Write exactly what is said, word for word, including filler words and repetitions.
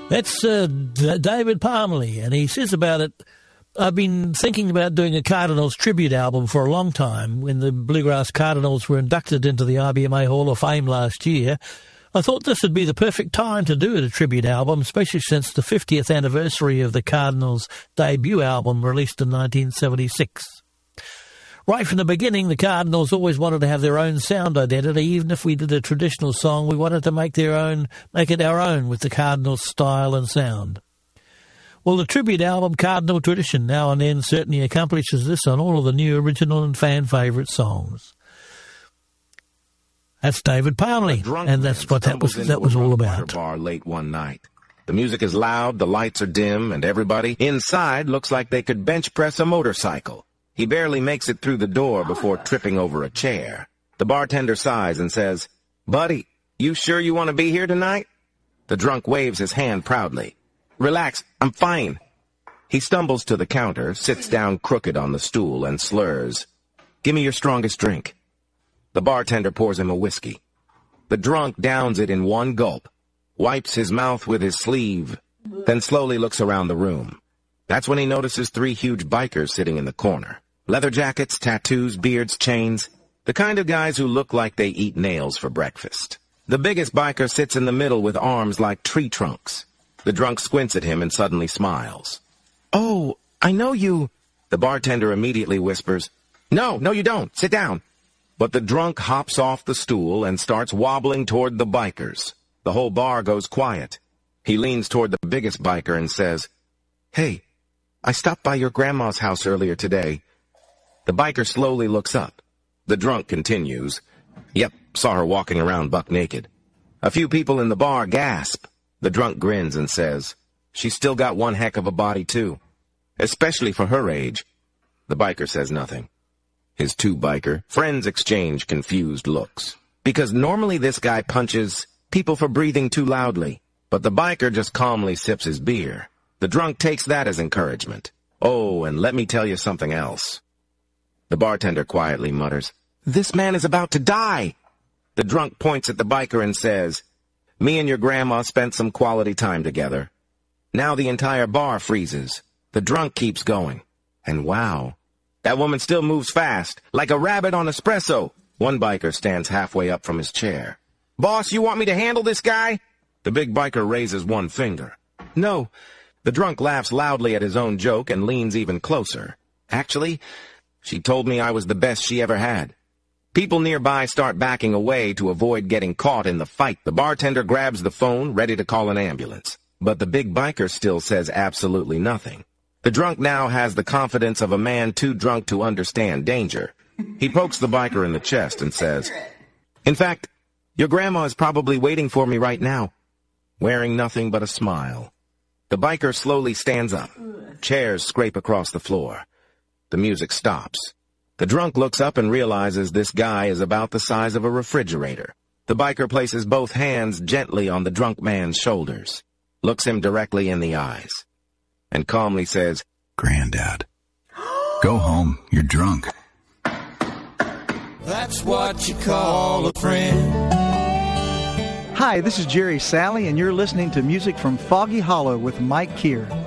That's uh, D- David Parmalee, and he says about it, I've been thinking about doing a Cardinals tribute album for a long time. When the Bluegrass Cardinals were inducted into the I B M A Hall of Fame last year, I thought this would be the perfect time to do a tribute album, especially since the fiftieth anniversary of the Cardinals' debut album released in nineteen seventy-six. Right from the beginning, the Cardinals always wanted to have their own sound identity. Even if we did a traditional song, we wanted to make their own, make it our own with the Cardinals' style and sound. Well, the tribute album Cardinal Tradition now and then certainly accomplishes this on all of the new original and fan favourite songs. That's David Parmalee, and that's what that was, that was all about. Bar late one night. The music is loud, the lights are dim, and everybody inside looks like they could bench press a motorcycle. He barely makes it through the door before tripping over a chair. The bartender sighs and says, "Buddy, you sure you want to be here tonight?" The drunk waves his hand proudly. "Relax, I'm fine." He stumbles to the counter, sits down crooked on the stool, and slurs, "Give me your strongest drink." The bartender pours him a whiskey. The drunk downs it in one gulp, wipes his mouth with his sleeve, then slowly looks around the room. That's when he notices three huge bikers sitting in the corner. Leather jackets, tattoos, beards, chains. The kind of guys who look like they eat nails for breakfast. The biggest biker sits in the middle with arms like tree trunks. The drunk squints at him and suddenly smiles. "Oh, I know you." The bartender immediately whispers, "No, no you don't. Sit down." But the drunk hops off the stool and starts wobbling toward the bikers. The whole bar goes quiet. He leans toward the biggest biker and says, "Hey, I stopped by your grandma's house earlier today." The biker slowly looks up. The drunk continues, "Yep, saw her walking around buck naked." A few people in the bar gasp. The drunk grins and says, "She's still got one heck of a body, too. Especially for her age." The biker says nothing. His two biker friends exchange confused looks. Because normally this guy punches people for breathing too loudly, but the biker just calmly sips his beer. The drunk takes that as encouragement. "Oh, and let me tell you something else." The bartender quietly mutters, "This man is about to die." The drunk points at the biker and says, "Me and your grandma spent some quality time together." Now the entire bar freezes. The drunk keeps going. And wow, that woman still moves fast, like a rabbit on espresso. One biker stands halfway up from his chair. "Boss, you want me to handle this guy?" The big biker raises one finger. "No." The drunk laughs loudly at his own joke and leans even closer. "Actually, she told me I was the best she ever had." People nearby start backing away to avoid getting caught in the fight. The bartender grabs the phone, ready to call an ambulance. But the big biker still says absolutely nothing. The drunk now has the confidence of a man too drunk to understand danger. He pokes the biker in the chest and says, "In fact, your grandma is probably waiting for me right now," wearing nothing but a smile. The biker slowly stands up. Chairs scrape across the floor. The music stops. The drunk looks up and realizes this guy is about the size of a refrigerator. The biker places both hands gently on the drunk man's shoulders, looks him directly in the eyes, and calmly says, "Granddad, go home. You're drunk." That's what you call a friend. Hi, this is Jerry Salley, and you're listening to music from Foggy Hollow with Mike Keir.